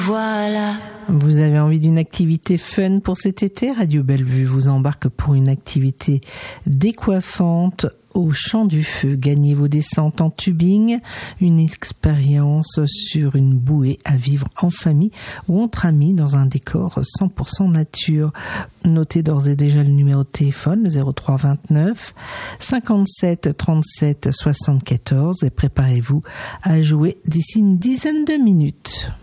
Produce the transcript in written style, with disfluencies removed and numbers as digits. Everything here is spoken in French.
Voilà. Vous avez envie d'une activité fun pour cet été? Radio Bellevue vous embarque pour une activité décoiffante au Champ du Feu. Gagnez vos descentes en tubing, une expérience sur une bouée à vivre en famille ou entre amis dans un décor 100% nature. Notez d'ores et déjà le numéro de téléphone, le 03 29 57 37 74 et préparez-vous à jouer d'ici une dizaine de minutes.